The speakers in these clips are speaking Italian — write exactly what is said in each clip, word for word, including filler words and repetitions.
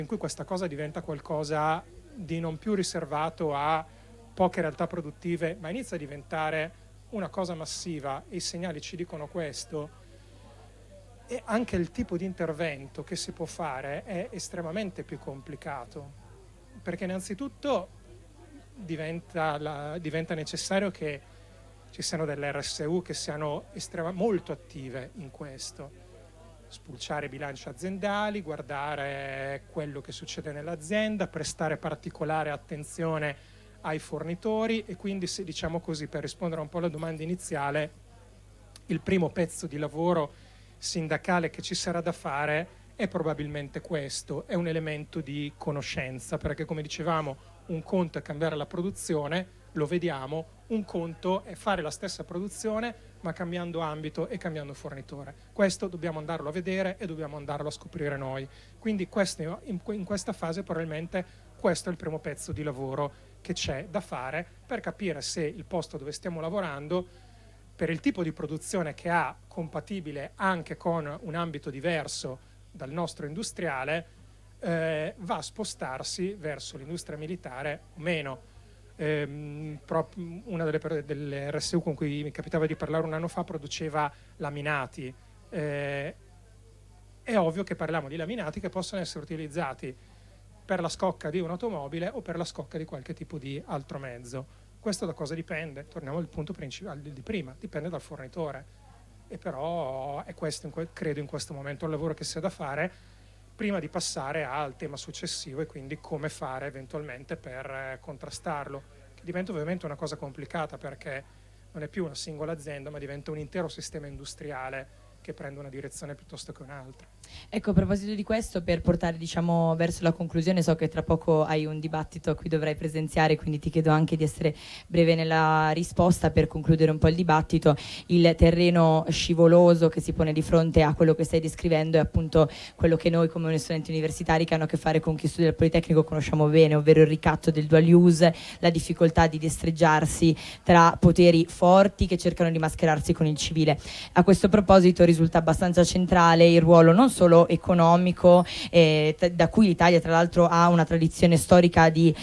in cui questa cosa diventa qualcosa di non più riservato a poche realtà produttive, ma inizia a diventare una cosa massiva, e i segnali ci dicono questo, e anche il tipo di intervento che si può fare è estremamente più complicato, perché innanzitutto diventa, la, diventa necessario che ci siano delle R S U che siano estrema, molto attive in questo, spulciare i bilanci aziendali, guardare quello che succede nell'azienda, prestare particolare attenzione ai fornitori, e quindi, se diciamo così, per rispondere un po' alla domanda iniziale, il primo pezzo di lavoro sindacale che ci sarà da fare è probabilmente questo, è un elemento di conoscenza, perché come dicevamo un conto è cambiare la produzione, lo vediamo, un conto è fare la stessa produzione ma cambiando ambito e cambiando fornitore. Questo dobbiamo andarlo a vedere e dobbiamo andarlo a scoprire noi. Quindi questo, in questa fase probabilmente questo è il primo pezzo di lavoro che c'è da fare per capire se il posto dove stiamo lavorando, per il tipo di produzione che ha, compatibile anche con un ambito diverso dal nostro industriale, eh, va a spostarsi verso l'industria militare o meno. Eh, una delle, delle R S U con cui mi capitava di parlare un anno fa produceva laminati. Eh, è ovvio che parliamo di laminati che possono essere utilizzati per la scocca di un'automobile o per la scocca di qualche tipo di altro mezzo. Questo da cosa dipende? Torniamo al punto principale di prima, dipende dal fornitore. E però è questo, credo, in questo momento il lavoro che si ha da fare prima di passare al tema successivo, e quindi come fare eventualmente per contrastarlo, che diventa ovviamente una cosa complicata, perché non è più una singola azienda ma diventa un intero sistema industriale che prende una direzione piuttosto che un'altra. Ecco, a proposito di questo, per portare diciamo verso la conclusione, so che tra poco hai un dibattito a cui dovrai presenziare, quindi ti chiedo anche di essere breve nella risposta per concludere un po' il dibattito. Il terreno scivoloso che si pone di fronte a quello che stai descrivendo è appunto quello che noi come studenti universitari che hanno a che fare con chi studia il Politecnico conosciamo bene, ovvero il ricatto del dual use, la difficoltà di destreggiarsi tra poteri forti che cercano di mascherarsi con il civile. A questo proposito risulta abbastanza centrale il ruolo non solo economico, eh, t- da cui l'Italia tra l'altro ha una tradizione storica di,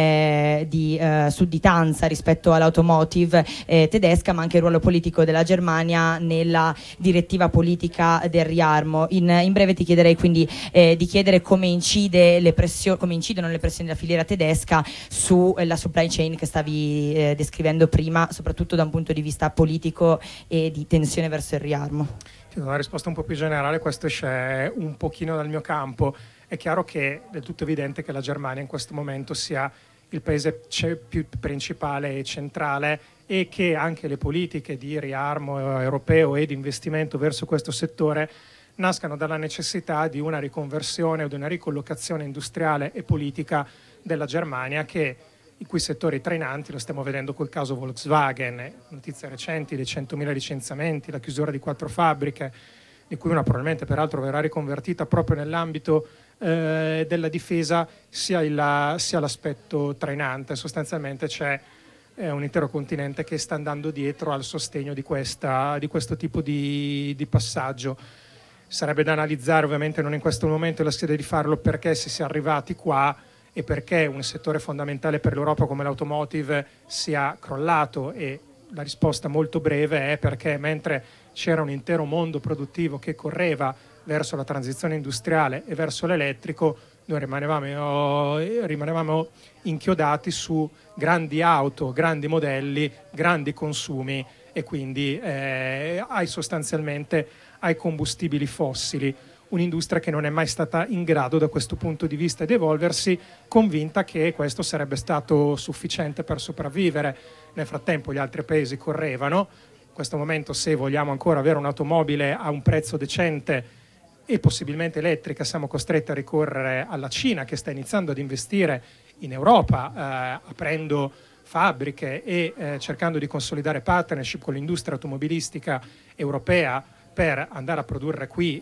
eh, di eh, sudditanza rispetto all'automotive eh, tedesca, ma anche il ruolo politico della Germania nella direttiva politica del riarmo. In, in breve ti chiederei quindi eh, di chiedere come, incide le pressio- come incidono le pressioni della filiera tedesca sulla supply chain che stavi eh, descrivendo prima, soprattutto da un punto di vista politico e di tensione verso il riarmo. Una risposta un po' più generale, questo esce un pochino dal mio campo. È chiaro che è del tutto evidente che la Germania in questo momento sia il paese più principale e centrale, e che anche le politiche di riarmo europeo e di investimento verso questo settore nascano dalla necessità di una riconversione o di una ricollocazione industriale e politica della Germania, che i cui settori trainanti lo stiamo vedendo col caso Volkswagen, notizie recenti dei centomila licenziamenti, la chiusura di quattro fabbriche, di cui una probabilmente peraltro verrà riconvertita proprio nell'ambito eh, della difesa, sia, il, sia l'aspetto trainante. Sostanzialmente c'è eh, un intero continente che sta andando dietro al sostegno di, questa, di questo tipo di, di passaggio. Sarebbe da analizzare, ovviamente non in questo momento la sede di farlo, perché si sia arrivati qua e perché un settore fondamentale per l'Europa come l'automotive sia crollato, e la risposta molto breve è perché mentre c'era un intero mondo produttivo che correva verso la transizione industriale e verso l'elettrico, noi rimanevamo, rimanevamo inchiodati su grandi auto, grandi modelli, grandi consumi, e quindi eh, hai sostanzialmente ai combustibili fossili. Un'industria che non è mai stata in grado da questo punto di vista di evolversi, convinta che questo sarebbe stato sufficiente per sopravvivere. Nel frattempo gli altri paesi correvano. In questo momento, se vogliamo ancora avere un'automobile a un prezzo decente e possibilmente elettrica, siamo costretti a ricorrere alla Cina, che sta iniziando ad investire in Europa, eh, aprendo fabbriche e eh, cercando di consolidare partnership con l'industria automobilistica europea per andare a produrre qui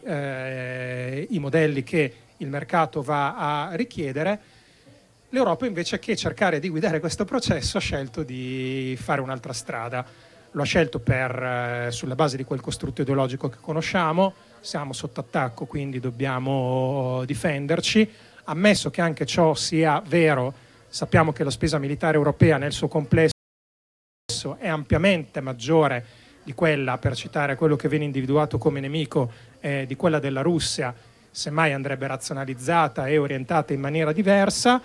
eh, i modelli che il mercato va a richiedere. L'Europa, invece che cercare di guidare questo processo, ha scelto di fare un'altra strada. Lo ha scelto per, eh, sulla base di quel costrutto ideologico che conosciamo. Siamo sotto attacco, quindi dobbiamo difenderci. Ammesso che anche ciò sia vero, sappiamo che la spesa militare europea nel suo complesso è ampiamente maggiore di quella, per citare quello che viene individuato come nemico, eh, di quella della Russia, semmai andrebbe razionalizzata e orientata in maniera diversa.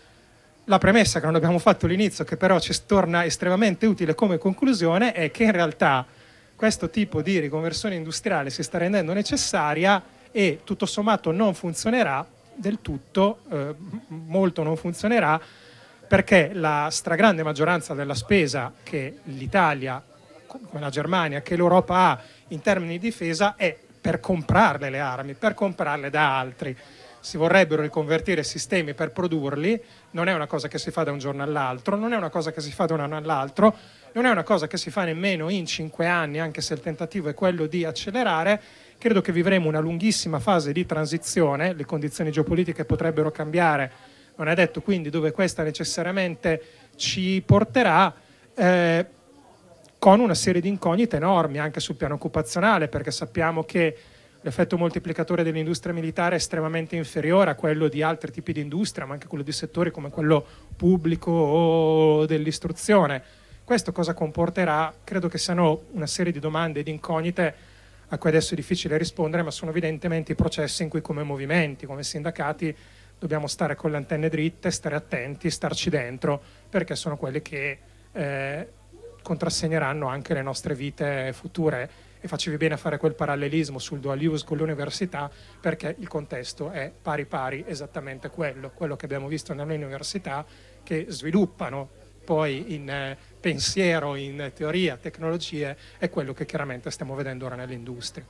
La premessa che non abbiamo fatto all'inizio, che però ci torna estremamente utile come conclusione, è che in realtà questo tipo di riconversione industriale si sta rendendo necessaria e tutto sommato non funzionerà del tutto, eh, molto non funzionerà, perché la stragrande maggioranza della spesa che l'Italia, come la Germania, che l'Europa ha in termini di difesa è per comprarle le armi, per comprarle da altri. Si vorrebbero riconvertire sistemi per produrli, non è una cosa che si fa da un giorno all'altro, non è una cosa che si fa da un anno all'altro, non è una cosa che si fa nemmeno in cinque anni, anche se il tentativo è quello di accelerare. Credo che vivremo una lunghissima fase di transizione, le condizioni geopolitiche potrebbero cambiare, non è detto quindi dove questa necessariamente ci porterà, eh, con una serie di incognite enormi anche sul piano occupazionale, perché sappiamo che l'effetto moltiplicatore dell'industria militare è estremamente inferiore a quello di altri tipi di industria, ma anche quello di settori come quello pubblico o dell'istruzione. Questo cosa comporterà? Credo che siano una serie di domande e di incognite a cui adesso è difficile rispondere, ma sono evidentemente i processi in cui come movimenti, come sindacati, dobbiamo stare con le antenne dritte, stare attenti, starci dentro, perché sono quelli che eh, contrassegneranno anche le nostre vite future. E facevi bene a fare quel parallelismo sul dual use con l'università, perché il contesto è pari pari esattamente quello, quello che abbiamo visto nelle università, che sviluppano poi in eh, pensiero, in teoria, tecnologie, è quello che chiaramente stiamo vedendo ora nell'industria.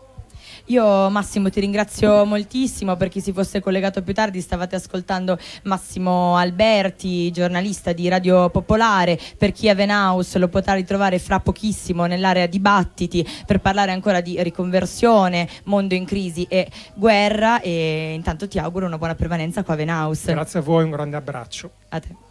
Io Massimo ti ringrazio moltissimo. Per chi si fosse collegato più tardi, stavate ascoltando Massimo Alberti, giornalista di Radio Popolare. Per chi è Venaus lo potrà ritrovare fra pochissimo nell'area dibattiti per parlare ancora di riconversione, mondo in crisi e guerra, e intanto ti auguro una buona permanenza qua a Venaus. Grazie a voi, un grande abbraccio. A te.